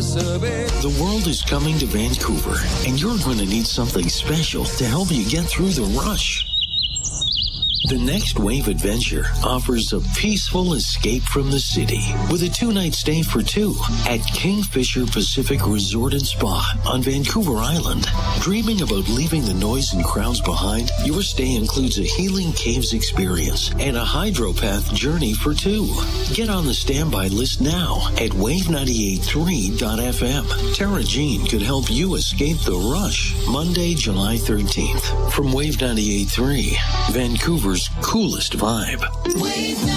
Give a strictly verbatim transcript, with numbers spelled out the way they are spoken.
The world is coming to Vancouver, and you're going to need something special to help you get through the rush. The Next Wave Adventure offers a peaceful escape from the city with a two-night stay for two at Kingfisher Pacific Resort and Spa on Vancouver Island. Dreaming about leaving the noise and crowds behind? Your stay includes a healing caves experience and a hydropath journey for two. Get on the standby list now at wave nine eight three dot f m. Tara Jean could help you escape the rush Monday, July thirteenth. From Wave ninety-eight point three, Vancouver's coolest vibe. Wave